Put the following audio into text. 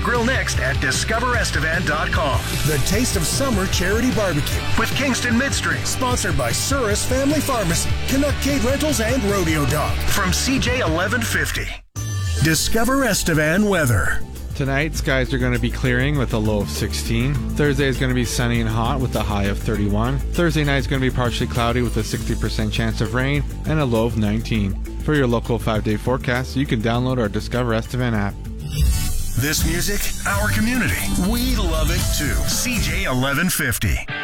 Grill next at discoverestevan.com. The Taste of Summer Charity Barbecue. With Kingston Midstream. Sponsored by Surus Family Pharmacy, Canuck Rentals, and Rodeo Dog. From CJ 1150. Discover Estevan weather. Tonight, skies are going to be clearing with a low of 16. Thursday is going to be sunny and hot with a high of 31. Thursday night is going to be partially cloudy with a 60% chance of rain and a low of 19. For your local 5-day forecast, you can download our Discover Estevan app. This music, our community. We love it too. CJ 1150.